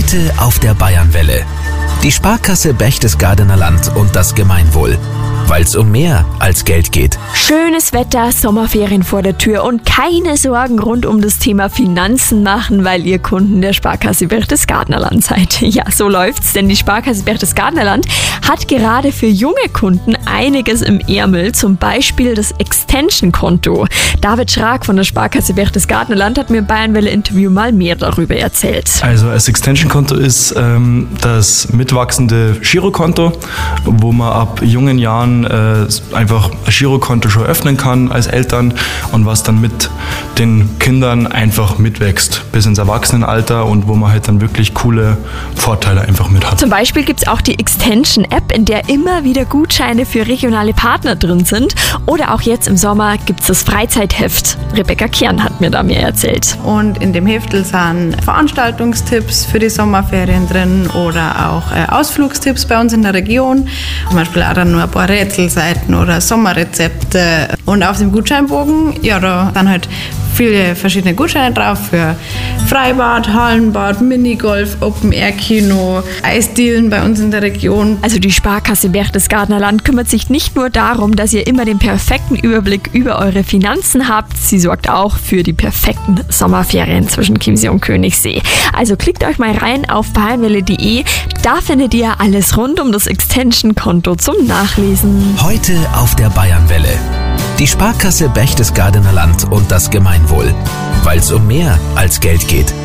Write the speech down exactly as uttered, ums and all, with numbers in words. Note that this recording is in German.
Heute auf der Bayernwelle. Die Sparkasse Berchtesgadener Land und das Gemeinwohl. Weil es um mehr als Geld geht. Schönes Wetter, Sommerferien vor der Tür und keine Sorgen rund um das Thema Finanzen machen, weil ihr Kunden der Sparkasse Berchtesgadener Land seid. Ja, so läuft's, denn die Sparkasse Berchtesgadener Land hat gerade für junge Kunden einiges im Ärmel, zum Beispiel das Extension-Konto. David Schrag von der Sparkasse Berchtesgadener Land hat mir im Bayernwelle-Interview mal mehr darüber erzählt. Also das Extension-Konto ist ähm, das mitwachsende Girokonto, wo man ab jungen Jahren äh, einfach ein Girokonto schon öffnen kann als Eltern und was dann mit den Kindern einfach mitwächst bis ins Erwachsenenalter und wo man halt dann wirklich coole Vorteile einfach mit hat. Zum Beispiel gibt es auch die Extension-App, in der immer wieder Gutscheine für regionale Partner drin sind. Oder auch jetzt im Sommer gibt es das Freizeitheft. Rebecca Kern hat mir da mehr erzählt. Und in dem Heftel sind Veranstaltungstipps für die Sommerferien drin oder auch äh, Ausflugstipps bei uns in der Region. Zum Beispiel auch dann nur ein paar Rätselseiten oder Sommerrezepte. Und auf dem Gutscheinbogen, ja, da dann halt viele verschiedene Gutscheine drauf für Freibad, Hallenbad, Minigolf, Open-Air-Kino, Eisdielen bei uns in der Region. Also die Sparkasse Berchtesgadener Land kümmert sich nicht nur darum, dass ihr immer den perfekten Überblick über eure Finanzen habt, sie sorgt auch für die perfekten Sommerferien zwischen Chiemsee und Königssee. Also klickt euch mal rein auf bayernwelle punkt de, da findet ihr alles rund um das Extension-Konto zum Nachlesen. Heute auf der Bayernwelle. Die Sparkasse Berchtesgadener Land und das Gemeinwohl. Weil es um mehr als Geld geht.